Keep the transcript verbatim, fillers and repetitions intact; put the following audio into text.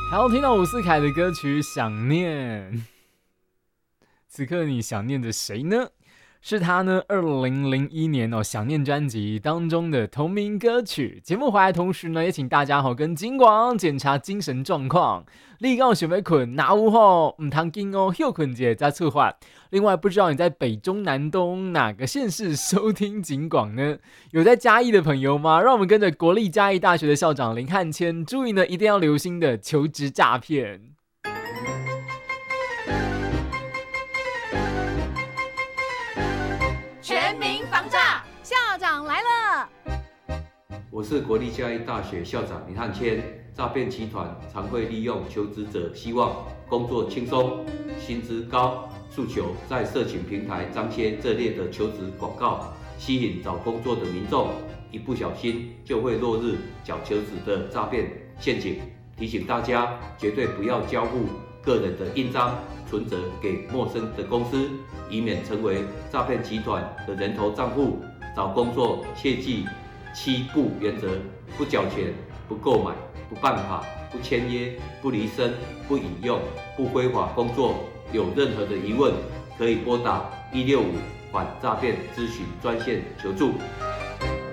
还要听到伍思凯的歌曲《想念》，此刻你想念着谁呢？是他呢，二零零一年哦，《想念》专辑当中的同名歌曲。节目回来同时呢，也请大家好跟金广检查精神状况。你刚想要困，哪有吼？唔通紧哦，休困者再出发。另外，不知道你在北中南东哪个县市收听金广呢？有在嘉义的朋友吗？让我们跟着国立嘉义大学的校长林汉谦，注意呢，一定要留心的求职诈骗。 全民防诈，校长来了。 我是国立嘉义大学校长林汉谦。诈骗集团常会利用求职者希望工作轻松、薪资高诉求，在社群平台张贴这类的求职广告，吸引找工作的民众，一不小心就会落入假求职的诈骗陷阱。提醒大家，绝对不要交付个人的印章、存折给陌生的公司，以免成为诈骗集团的人头账户。找工作切记七不原则：不缴钱、不购买、不办卡、不签约、不离身、不引用、不非法工作。有任何的疑问，可以拨打一六五反诈骗咨询专线求助。